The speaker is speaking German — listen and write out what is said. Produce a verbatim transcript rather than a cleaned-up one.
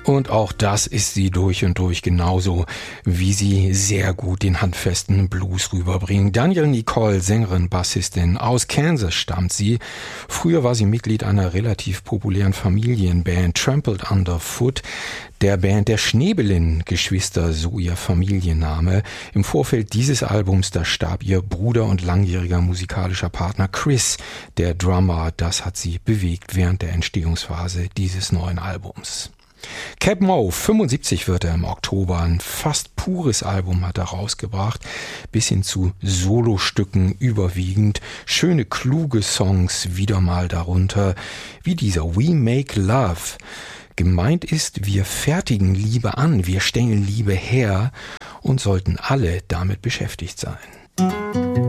Und auch das ist sie durch und durch, genauso wie sie sehr gut den handfesten Blues rüberbringen. Danielle Nicole, Sängerin, Bassistin, aus Kansas stammt sie. Früher war sie Mitglied einer relativ populären Familienband Trampled Underfoot, der Band der Schneebelin-Geschwister, so ihr Familienname. Im Vorfeld dieses Albums, da starb ihr Bruder und langjähriger musikalischer Partner Chris, der Drummer. Das hat sie bewegt während der Entstehungsphase dieses neuen Albums. Cap Moe, fünfundsiebzig wird er im Oktober, ein fast pures Album hat er rausgebracht, bis hin zu Solostücken überwiegend, schöne kluge Songs wieder mal darunter, wie dieser We Make Love. Gemeint ist, wir fertigen Liebe an, wir stellen Liebe her und sollten alle damit beschäftigt sein.